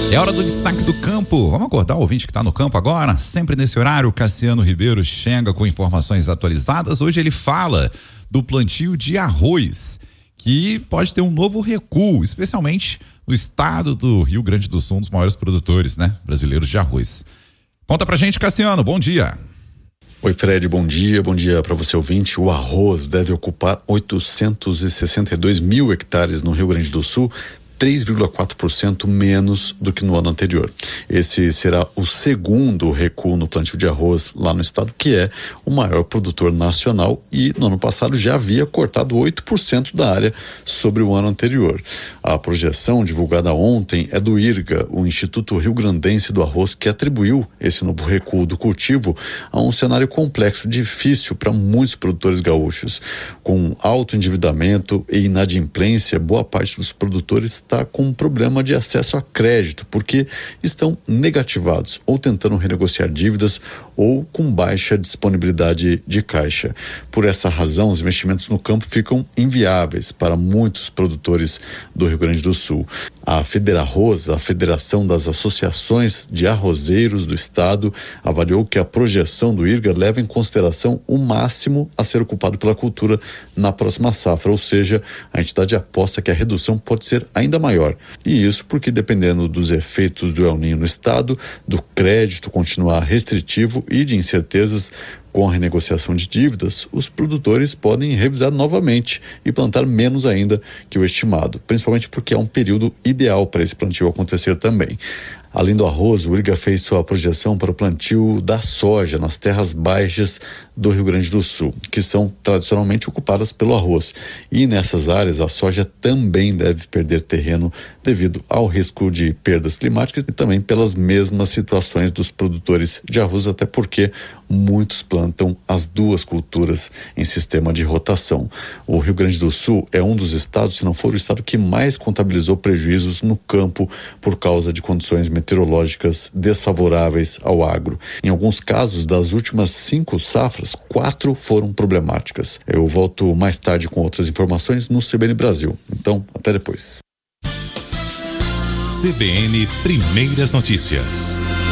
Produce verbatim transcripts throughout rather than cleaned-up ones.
É hora do destaque do campo. Vamos acordar o ouvinte que está no campo agora. Sempre nesse horário, Cassiano Ribeiro chega com informações atualizadas. Hoje ele fala do plantio de arroz, que pode ter um novo recuo, especialmente no estado do Rio Grande do Sul, um dos maiores produtores, né, brasileiros de arroz. Conta pra gente, Cassiano, bom dia. Oi, Fred, bom dia, bom dia para você ouvinte. O arroz deve ocupar oitocentos e sessenta e dois mil hectares no Rio Grande do Sul, três vírgula quatro por cento menos do que no ano anterior. Esse será o segundo recuo no plantio de arroz lá no estado, que é o maior produtor nacional, e no ano passado já havia cortado oito por cento da área sobre o ano anterior. A projeção divulgada ontem é do IRGA, o Instituto Rio Grandense do Arroz, que atribuiu esse novo recuo do cultivo a um cenário complexo, difícil para muitos produtores gaúchos. Com alto endividamento e inadimplência, boa parte dos produtores está com um problema de acesso a crédito, porque estão negativados ou tentando renegociar dívidas ou com baixa disponibilidade de caixa. Por essa razão, os investimentos no campo ficam inviáveis para muitos produtores do Rio Grande do Sul. A Federarroz, a Federação das Associações de Arrozeiros do Estado, avaliou que a projeção do IRGA leva em consideração o máximo a ser ocupado pela cultura na próxima safra, ou seja, a entidade aposta que a redução pode ser ainda maior. E isso porque, dependendo dos efeitos do El Niño no estado, do crédito continuar restritivo e de incertezas com a renegociação de dívidas, os produtores podem revisar novamente e plantar menos ainda que o estimado, principalmente porque é um período ideal para esse plantio acontecer também. Além do arroz, o IRGA fez sua projeção para o plantio da soja nas terras baixas do Rio Grande do Sul, que são tradicionalmente ocupadas pelo arroz. E nessas áreas, a soja também deve perder terreno devido ao risco de perdas climáticas e também pelas mesmas situações dos produtores de arroz, até porque muitos plantam as duas culturas em sistema de rotação. O Rio Grande do Sul é um dos estados, se não for o estado, que mais contabilizou prejuízos no campo por causa de condições meteorológicas desfavoráveis ao agro. Em alguns casos, das últimas cinco safras, quatro foram problemáticas. Eu volto mais tarde com outras informações no C B N Brasil. Então, até depois. C B N Primeiras Notícias.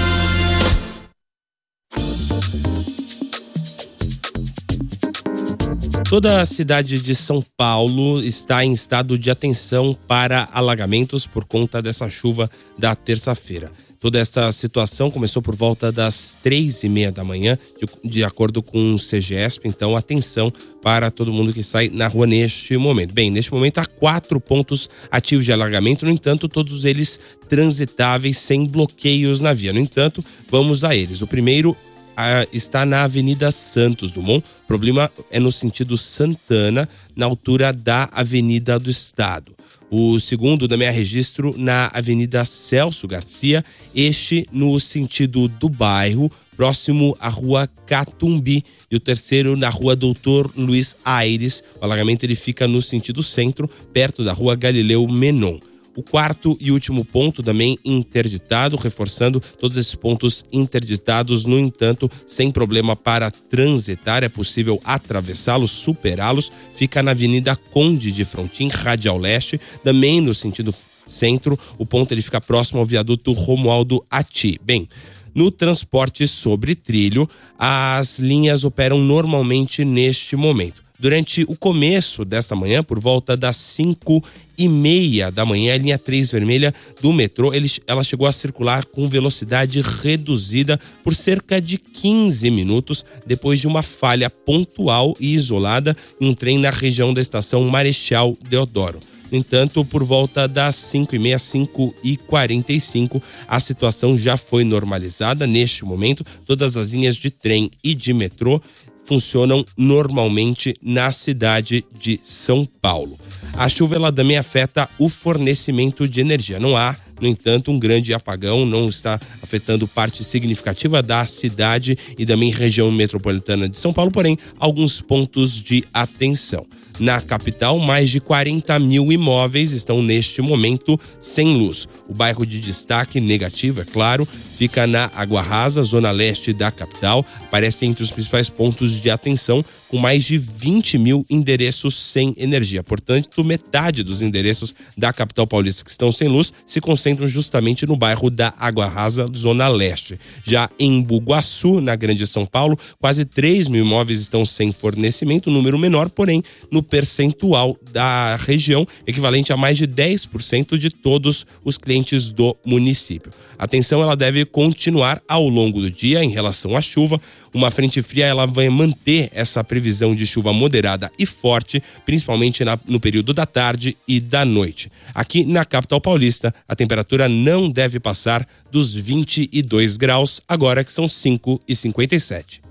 Toda a cidade de São Paulo está em estado de atenção para alagamentos por conta dessa chuva da terça-feira. Toda esta situação começou por volta das três e meia da manhã, de, de acordo com o CEGESP. Então, atenção para todo mundo que sai na rua neste momento. Bem, neste momento há quatro pontos ativos de alagamento, no entanto, todos eles transitáveis sem bloqueios na via. No entanto, vamos a eles. O primeiro Ah, está na Avenida Santos Dumont. O problema é no sentido Santana, na altura da Avenida do Estado. O segundo também é registro na Avenida Celso Garcia, este no sentido do bairro, próximo à Rua Catumbi. E o terceiro na Rua Doutor Luiz Aires. O alagamento ele fica no sentido centro, perto da Rua Galileu Menon. O quarto e último ponto também interditado, reforçando todos esses pontos interditados, no entanto, sem problema para transitar, é possível atravessá-los, superá-los, fica na Avenida Conde de Frontin, Radial Leste, também no sentido centro, o ponto ele fica próximo ao viaduto Romualdo Ati. Bem, no transporte sobre trilho, as linhas operam normalmente neste momento. Durante o começo desta manhã, por volta das cinco e meia da manhã, a linha três vermelha do metrô, ele, ela chegou a circular com velocidade reduzida por cerca de quinze minutos, depois de uma falha pontual e isolada em um trem na região da estação Marechal Deodoro. No entanto, por volta das cinco e meia, cinco e quarenta e cinco, a situação já foi normalizada. Neste momento, todas as linhas de trem e de metrô funcionam normalmente na cidade de São Paulo. A chuva ela também afeta o fornecimento de energia. Não há, no entanto, um grande apagão, não está afetando parte significativa da cidade e também região metropolitana de São Paulo, porém, alguns pontos de atenção. Na capital, mais de quarenta mil imóveis estão neste momento sem luz. O bairro de destaque negativo, é claro, fica na Água Rasa, zona leste da capital. Aparece entre os principais pontos de atenção, com mais de vinte mil endereços sem energia. Portanto, metade dos endereços da capital paulista que estão sem luz se concentram justamente no bairro da Água Rasa, zona leste. Já em Bugaçu, na Grande São Paulo, quase três mil imóveis estão sem fornecimento, um número menor, porém, no percentual da região, equivalente a mais de dez por cento de todos os clientes do município. A atenção ela deve continuar ao longo do dia em relação à chuva. Uma frente fria ela vai manter essa previsão de chuva moderada e forte, principalmente na, no período da tarde e da noite. Aqui na capital paulista, a temperatura não deve passar dos vinte e dois graus, agora que são cinco e cinquenta e sete.